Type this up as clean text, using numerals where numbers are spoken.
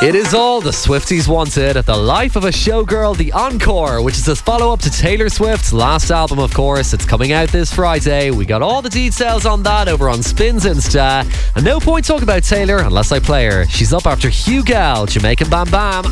It is all the Swifties wanted. The Life of a Showgirl, the Encore, which is a follow-up to Taylor Swift's last album, of course. It's coming out this Friday. We got all the details on that over on Spins Insta. And no point talking about Taylor unless I play her. She's up after Hugh Gal, Jamaican Bam Bam.